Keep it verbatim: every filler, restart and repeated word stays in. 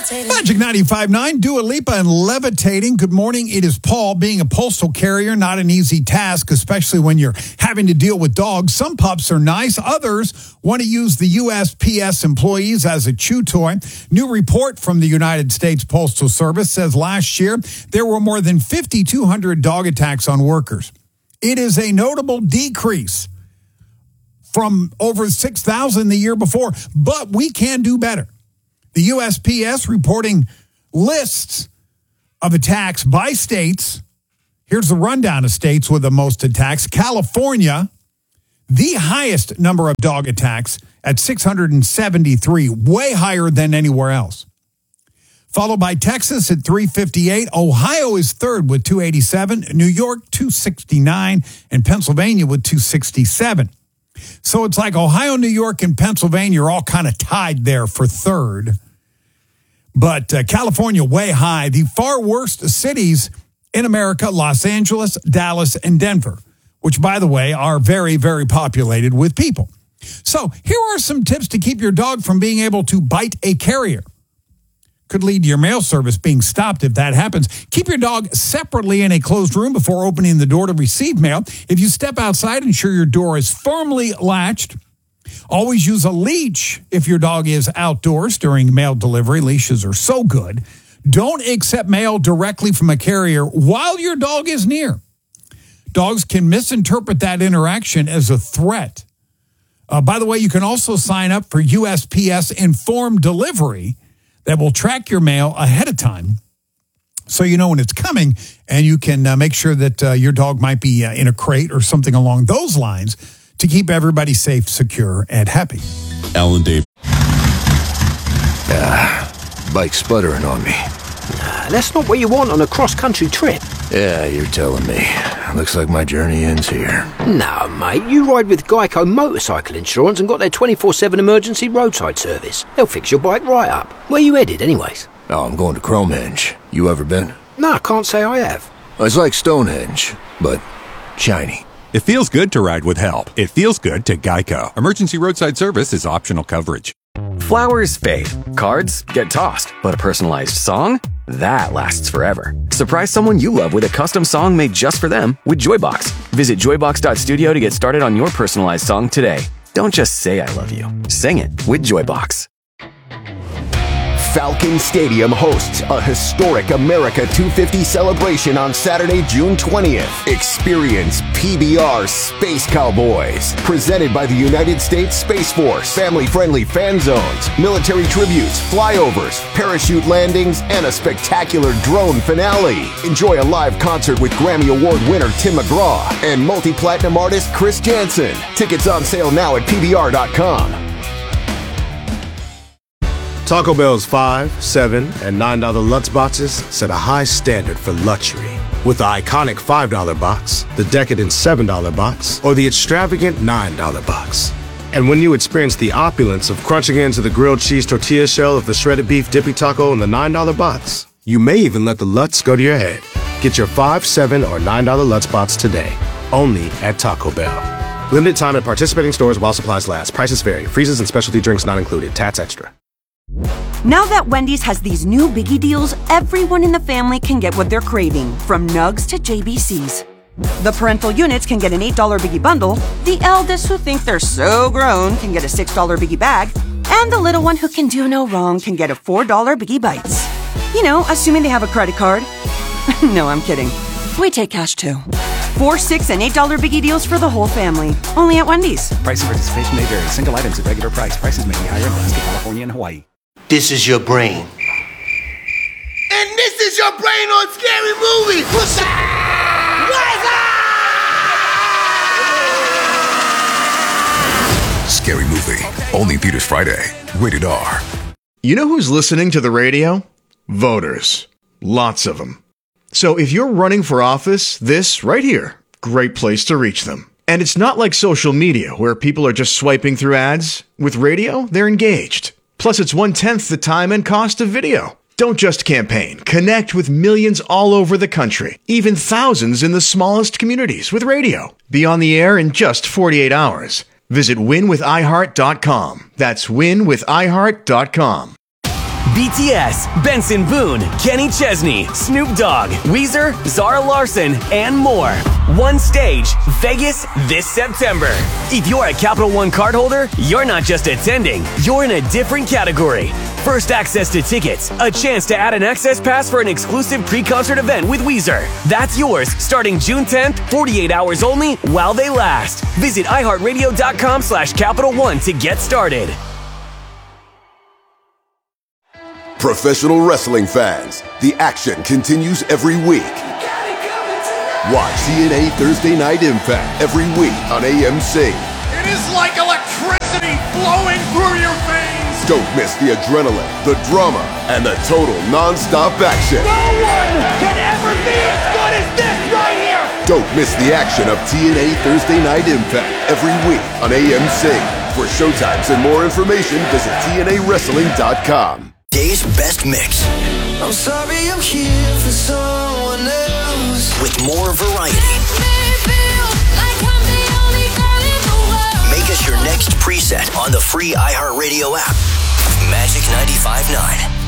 levitating. Magic ninety-five point nine, Dua Lipa and Levitating. Good morning. It is Paul. Being a postal carrier, not an easy task, especially when you're having to deal with dogs. Some pups are nice. Others want to use the U S P S employees as a chew toy. New report from the United States Postal Service says last year there were more than five thousand two hundred dog attacks on workers. It is a notable decrease from over six thousand the year before, but we can do better. The U S P S reporting lists of attacks by states. Here's the rundown of states with the most attacks. California, the highest number of dog attacks at six hundred seventy-three, way higher than anywhere else. Followed by Texas at three fifty-eight. Ohio is third with two eighty-seven. New York, two sixty-nine. And Pennsylvania with two sixty-seven. So it's like Ohio, New York, and Pennsylvania are all kind of tied there for third. But uh, California way high. The far worst cities in America, Los Angeles, Dallas, and Denver, which, by the way, are very, very populated with people. So here are some tips to keep your dog from being able to bite a carrier. Could lead to your mail service being stopped if that happens. Keep your dog separately in a closed room before opening the door to receive mail. If you step outside, ensure your door is firmly latched. Always use a leash if your dog is outdoors during mail delivery. Leashes are so good. Don't accept mail directly from a carrier while your dog is near. Dogs can misinterpret that interaction as a threat. Uh, by the way, you can also sign up for U S P S Informed Delivery that will track your mail ahead of time so you know when it's coming, and you can uh, make sure that uh, your dog might be uh, in a crate or something along those lines to keep everybody safe, secure, and happy. Alan Dave. Ah, bike sputtering on me. Nah, that's not what you want on a cross-country trip. Yeah, you're telling me. Looks like my journey ends here. No, mate, you ride with Geico Motorcycle Insurance and got their twenty-four seven emergency roadside service. They'll fix your bike right up. Where you headed, anyways? Oh, I'm going to Cromehenge. You ever been? No, I can't say I have. It's like Stonehenge, but shiny. It feels good to ride with help. It feels good to Geico. Emergency roadside service is optional coverage. Flowers fade. Cards get tossed. But a personalized song? That lasts forever. Surprise someone you love with a custom song made just for them with Joybox. Visit joybox dot studio to get started on your personalized song today. Don't just say I love you. Sing it with Joybox. Falcon Stadium hosts a historic America two fifty celebration on Saturday, June twentieth. Experience P B R Space Cowboys, presented by the United States Space Force. Family-friendly fan zones, military tributes, flyovers, parachute landings, and a spectacular drone finale. Enjoy a live concert with Grammy Award winner Tim McGraw and multi-platinum artist Chris Jansen. Tickets on sale now at P B R dot com. Taco Bell's five, seven, and nine dollar Lutz boxes set a high standard for luxury. With the iconic five dollar box, the decadent seven dollar box, or the extravagant nine dollar box. And when you experience the opulence of crunching into the grilled cheese tortilla shell of the shredded beef dippy taco in the nine dollar box, you may even let the Lutz go to your head. Get your five, seven, or nine dollar Lutz box today, only at Taco Bell. Limited time at participating stores while supplies last. Prices vary. Freezes and specialty drinks not included. Tats extra. Now that Wendy's has these new biggie deals, everyone in the family can get what they're craving, from nugs to J B Cs. The parental units can get an eight dollar biggie bundle, the eldest who think they're so grown can get a six dollar biggie bag, and the little one who can do no wrong can get a four dollar biggie bites. You know, assuming they have a credit card. No, I'm kidding. We take cash too. Four, six, and eight dollar biggie deals for the whole family. Only at Wendy's. Price and participation may vary. Single items at regular price. Prices may be higher in Alaska, California, and Hawaii. This is your brain. And this is your brain on Scary Movie. What's up? Scary Movie. Only in theaters Friday. Rated R. You know who's listening to the radio? Voters. Lots of them. So if you're running for office, this right here, great place to reach them. And it's not like social media where people are just swiping through ads. With radio, they're engaged. Plus, it's one-tenth the time and cost of video. Don't just campaign. Connect with millions all over the country, even thousands in the smallest communities with radio. Be on the air in just forty-eight hours. Visit win with i heart dot com. That's win with i heart dot com. B T S, Benson Boone, Kenny Chesney, Snoop Dogg, Weezer, Zara Larsson, and more. One stage, Vegas this September. If you're a Capital One cardholder, you're not just attending, you're in a different category. First access to tickets, a chance to add an access pass for an exclusive pre-concert event with Weezer. That's yours starting June tenth, forty-eight hours only while they last. Visit iHeartRadio.com slash Capital One to get started. Professional wrestling fans, the action continues every week. Watch T N A Thursday Night Impact every week on A M C. It is like electricity flowing through your veins. Don't miss the adrenaline, the drama, and the total non-stop action. No one can ever be as good as this right here. Don't miss the action of T N A Thursday Night Impact every week on A M C. For showtimes and more information, visit T N A wrestling dot com. Day's best mix. I'm sorry I'm here for someone else. With more variety. Like Make us your next preset on the free iHeartRadio app. Magic ninety-five point nine.